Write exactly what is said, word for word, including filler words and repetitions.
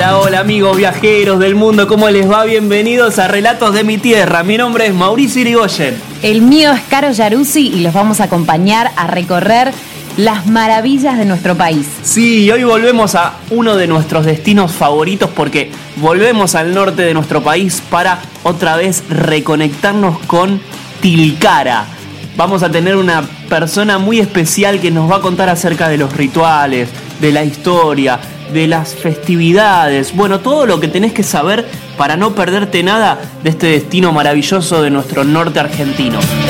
Hola, hola amigos viajeros del mundo, ¿cómo les va? Bienvenidos a Relatos de mi Tierra. Mi nombre es Mauricio Irigoyen. El mío es Caro Yaruzzi y los vamos a acompañar a recorrer las maravillas de nuestro país. Sí, hoy volvemos a uno de nuestros destinos favoritos porque volvemos al norte de nuestro país para otra vez reconectarnos con Tilcara. Vamos a tener una persona muy especial que nos va a contar acerca de los rituales, de la historia, de las festividades, bueno, todo lo que tenés que saber para no perderte nada de este destino maravilloso de nuestro norte argentino.